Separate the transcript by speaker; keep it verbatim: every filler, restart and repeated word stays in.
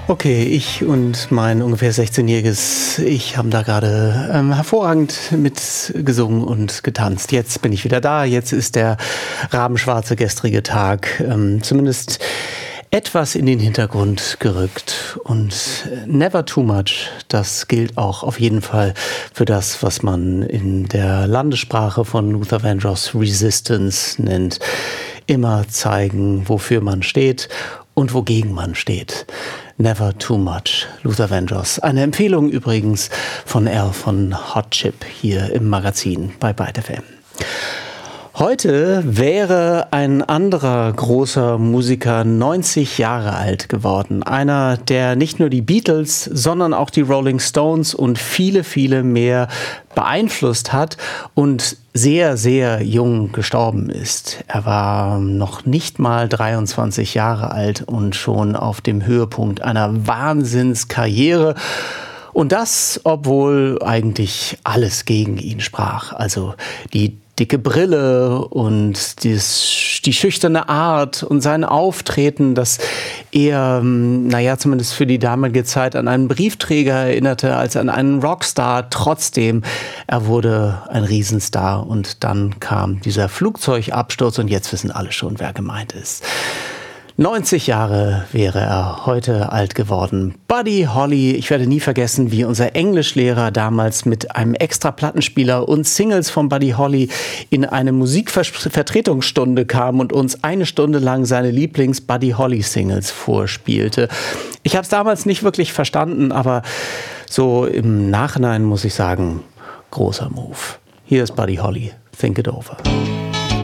Speaker 1: Okay, ich und mein ungefähr sechzehnjähriges Ich haben da gerade ähm, hervorragend mitgesungen und getanzt. Jetzt bin ich wieder da, jetzt ist der rabenschwarze gestrige Tag ähm, zumindest etwas in den Hintergrund gerückt. Und never too much, das gilt auch auf jeden Fall für das, was man in der Landessprache von Luther Vandross Resistance nennt. Immer zeigen, wofür man steht und wogegen man steht. Never too much, Luther Vandross. Eine Empfehlung übrigens von Al von Hot Chip hier im Magazin bei Byte F M. Heute wäre ein anderer großer Musiker neunzig Jahre alt geworden. Einer, der nicht nur die Beatles, sondern auch die Rolling Stones und viele, viele mehr beeinflusst hat und sehr, sehr jung gestorben ist. Er war noch nicht mal dreiundzwanzig Jahre alt und schon auf dem Höhepunkt einer Wahnsinnskarriere. Und das, obwohl eigentlich alles gegen ihn sprach. Also die dicke Brille und dies, die schüchterne Art und sein Auftreten, das eher, naja, zumindest für die damalige Zeit an einen Briefträger erinnerte als an einen Rockstar. Trotzdem, er wurde ein Riesenstar und dann kam dieser Flugzeugabsturz und jetzt wissen alle schon, wer gemeint ist. neunzig Jahre wäre er heute alt geworden. Buddy Holly, ich werde nie vergessen, wie unser Englischlehrer damals mit einem extra Plattenspieler und Singles von Buddy Holly in eine Musikvertretungsstunde kam und uns eine Stunde lang seine Lieblings-Buddy Holly-Singles vorspielte. Ich habe es damals nicht wirklich verstanden, aber so im Nachhinein muss ich sagen, großer Move. Hier ist Buddy Holly, Think It Over.